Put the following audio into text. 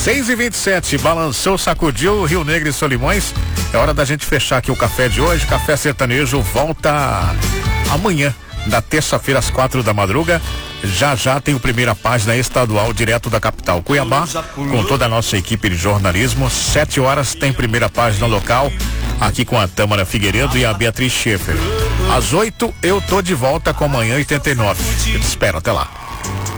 6h27, balançou, sacudiu, Rio Negro e Solimões. É hora da gente fechar aqui o café de hoje. Café Sertanejo volta amanhã, na terça-feira, às 4 da madruga. Já tem o primeira página estadual direto da capital Cuiabá, com toda a nossa equipe de jornalismo. 7 horas tem primeira página local, aqui com a Tâmara Figueiredo e a Beatriz Schaefer. Às 8 eu tô de volta com Manhã 89. Eu te espero, até lá.